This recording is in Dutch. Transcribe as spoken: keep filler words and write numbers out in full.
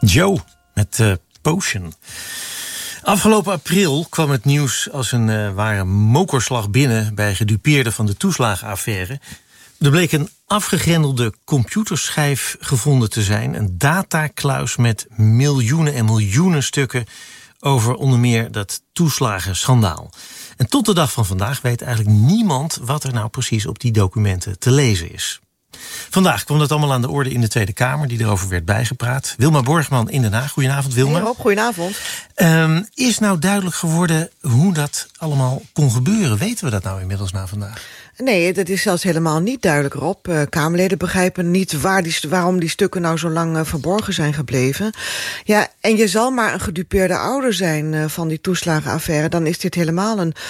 Joe met uh, Potion. Afgelopen april kwam het nieuws als een uh, ware mokerslag binnen bij gedupeerden van de toeslagenaffaire. Er bleek een afgegrendelde computerschijf gevonden te zijn. Een datakluis met miljoenen en miljoenen stukken over onder meer dat toeslagenschandaal. En tot de dag van vandaag weet eigenlijk niemand wat er nou precies op die documenten te lezen is. Vandaag kwam dat allemaal aan de orde in de Tweede Kamer, die erover werd bijgepraat. Wilma Borgman in Den Haag. Goedenavond, Wilma. Hey Rob, goedenavond. Um, is nou duidelijk geworden hoe dat allemaal kon gebeuren? Weten we dat nou inmiddels na vandaag? Nee, dat is zelfs helemaal niet duidelijk, Rob. Uh, Kamerleden begrijpen niet waar die, waarom die stukken nou zo lang uh, verborgen zijn gebleven. Ja, en je zal maar een gedupeerde ouder zijn uh, van die toeslagenaffaire. Dan is dit helemaal een